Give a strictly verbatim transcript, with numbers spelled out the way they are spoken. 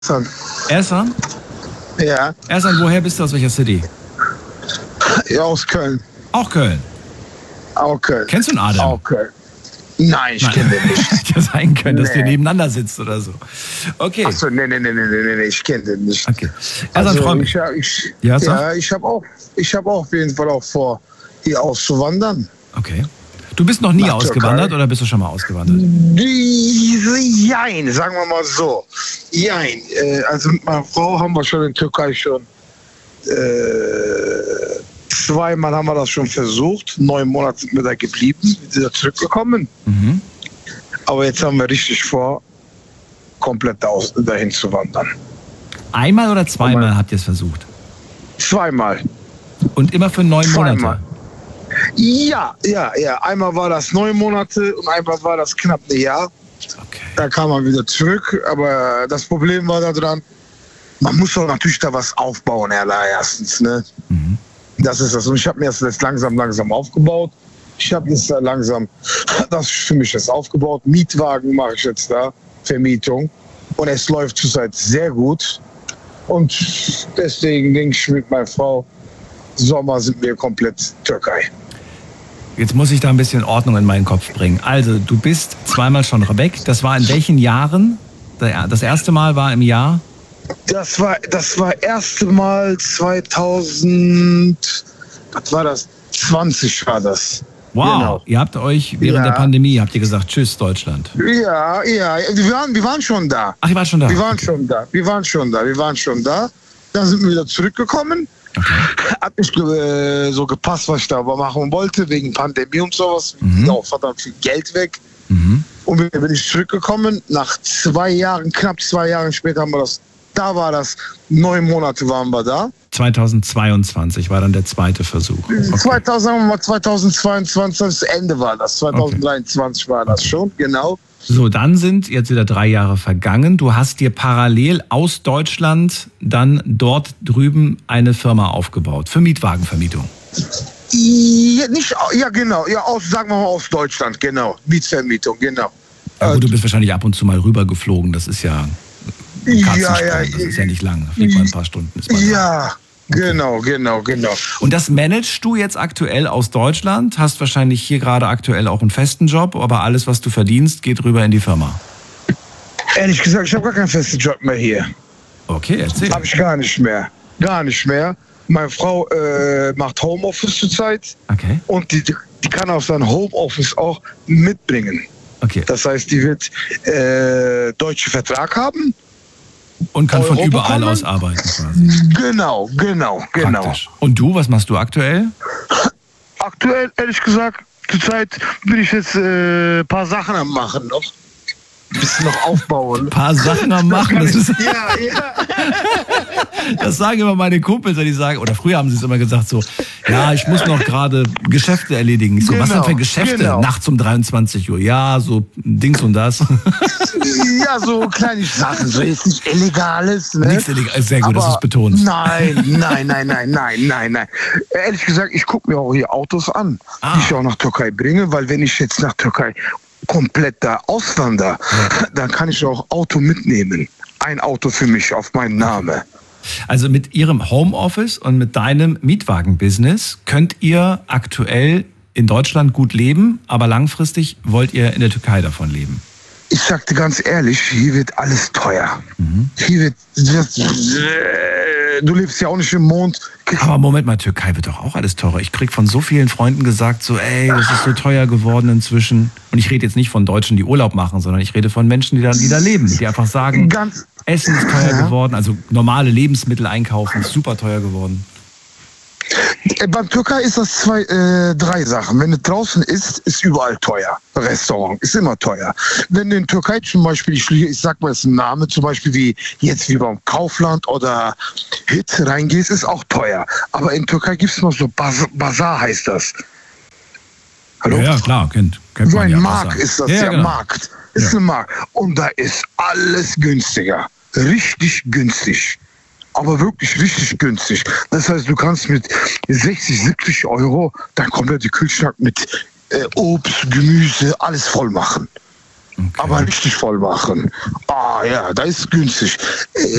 Ersan. Ersan? Ja. Ersan, woher bist du, aus welcher City? Ja, aus Köln. Auch Köln? Auch Köln. Kennst du einen Adem? Auch Köln. Nein, ich kenne den nicht. Hätte sein können, dass Nee. der nebeneinander sitzt oder so. Okay. Achso, nee, nee, nee, nee, nee, nee, ich kenne den nicht. Okay. Ersan, Also, freu mich. ich, ich, Ja, ja, sag. ich habe auch, ich habe auch auf jeden Fall auch vor, hier auszuwandern. Okay. Du bist noch nie Nach ausgewandert Türkei. oder bist du schon mal ausgewandert? Diese Jein, sagen wir mal so. Jein. Äh, also mit meiner Frau haben wir schon in Türkei schon äh, zweimal haben wir das schon versucht. Neun Monate sind wir da geblieben, sind wieder zurückgekommen. Mhm. Aber jetzt haben wir richtig vor, komplett aus, dahin zu wandern. Einmal oder zweimal Einmal. habt ihr es versucht? Zweimal. Und immer für neun Zweimal. Monate? Ja, ja, ja. Einmal war das neun Monate und einmal war das knapp ein Jahr. Okay. Da kam man wieder zurück. Aber das Problem war daran, man muss doch natürlich da was aufbauen, erstens. Ne? Mhm. Das ist das. Und ich habe mir das jetzt langsam, langsam aufgebaut. Ich habe jetzt da langsam das für mich jetzt aufgebaut. Mietwagen mache ich jetzt da, Vermietung. Und es läuft zurzeit sehr gut. Und deswegen denke ich mit meiner Frau, Sommer sind wir komplett Türkei. Jetzt muss ich da ein bisschen Ordnung in meinen Kopf bringen. Also, du bist zweimal schon weg. Das war in welchen Jahren? Das erste Mal war im Jahr? Das war das war erste Mal zweitausend, was war das? zwanzig war das. Wow, Genau. ihr habt euch während Ja. der Pandemie, habt ihr gesagt, tschüss Deutschland. Ja, ja, wir waren, wir waren schon da. Ach, ihr wart schon da? Wir waren schon da. Wir waren schon da. Wir waren schon da. Dann sind wir wieder zurückgekommen. Okay. Hat nicht äh, so gepasst, was ich da aber machen wollte, wegen Pandemie und sowas. Mhm. Auch verdammt viel Geld weg. Mhm. Und wieder bin ich zurückgekommen. Nach zwei Jahren, knapp zwei Jahren später haben wir das. Da war das, neun Monate waren wir da. zweitausendzweiundzwanzig war dann der zweite Versuch. Okay. zweitausend, sagen wir mal zweitausendzweiundzwanzig, das Ende war das. zweitausenddreiundzwanzig war das schon, genau. So, dann sind jetzt wieder drei Jahre vergangen. Du hast dir parallel aus Deutschland dann dort drüben eine Firma aufgebaut für Mietwagenvermietung. Ja, nicht, ja genau, ja, aus, sagen wir mal aus Deutschland, genau. Mietvermietung, genau. Ja, gut, du bist wahrscheinlich ab und zu mal rübergeflogen. Das ist ja ein Ja, Katzensprung. ja, Das ist ja nicht lang. Da fliegt man ein paar Stunden. Ist man da. Ja, genau, genau, genau. Und das managst du jetzt aktuell aus Deutschland? Hast wahrscheinlich hier gerade aktuell auch einen festen Job, aber alles, was du verdienst, geht rüber in die Firma. Ehrlich gesagt, ich habe gar keinen festen Job mehr hier. Okay, erzähl. Habe ich gar nicht mehr. Gar nicht mehr. Meine Frau äh, macht Homeoffice zurzeit Okay, und die, die kann auch sein Homeoffice auch mitbringen. okay. Das heißt, die wird äh, deutschen Vertrag haben. Und kann von Euro überall bekommen? aus arbeiten quasi. Genau, genau, genau. Praktisch. Und du, was machst du aktuell? Aktuell, ehrlich gesagt, zurzeit bin ich jetzt ein äh, paar Sachen am machen noch. Ein bisschen noch aufbauen. Ein paar Sachen am Machen. Das, ist, Ja, ja. das sagen immer meine Kumpels, wenn die sagen, oder früher haben sie es immer gesagt so, ja, ich muss noch gerade Geschäfte erledigen. Ich so, was denn Genau, für Geschäfte? genau. Nachts um dreiundzwanzig Uhr. Ja, so Dings und das. Ja, so kleine Sachen, so jetzt nicht Illegales. Ne? Nichts illegal. Sehr gut, Aber dass du es betonst. Nein, nein, nein, nein, nein, nein, nein. Ehrlich gesagt, ich gucke mir auch hier Autos an, Ah. die ich auch nach Türkei bringe, weil wenn ich jetzt nach Türkei komplett da auswandere, dann kann ich auch Auto mitnehmen. Ein Auto für mich auf meinen Namen. Also mit ihrem Homeoffice und mit deinem Mietwagen-Business könnt ihr aktuell in Deutschland gut leben, aber langfristig wollt ihr in der Türkei davon leben. Ich sag dir ganz ehrlich, hier wird alles teuer. Mhm. Hier wird, wird äh, du lebst ja auch nicht im Mond. Aber Moment mal, Türkei wird doch auch alles teurer. Ich krieg von so vielen Freunden gesagt, so ey, das ist so teuer geworden inzwischen. Und ich rede jetzt nicht von Deutschen, die Urlaub machen, sondern ich rede von Menschen, die da, die da leben, die einfach sagen, Ganz, Essen ist teuer Ja. geworden, also normale Lebensmittel einkaufen ist super teuer geworden. Äh, Beim Türkei ist das zwei, äh, drei Sachen. Wenn du draußen isst, ist überall teuer. Restaurant ist immer teuer. Wenn du in Türkei zum Beispiel, ich, ich sag mal jetzt einen Namen, zum Beispiel wie jetzt wie beim Kaufland oder Hit reingehst, ist auch teuer. Aber in Türkei gibt es noch so Bas- Bazar heißt das. Hallo? Ja, ja, klar, kennt, kennt So man ein ja. Markt Wasser. ist das, ja, ja, genau. Markt. Ist Ja. ein Markt. Und da ist alles günstiger. Richtig günstig. Aber wirklich richtig günstig. Das heißt, du kannst mit sechzig, siebzig Euro dein kompletter Kühlschrank mit äh, Obst, Gemüse, alles voll machen. Aber richtig voll machen. Ah ja, da ist günstig.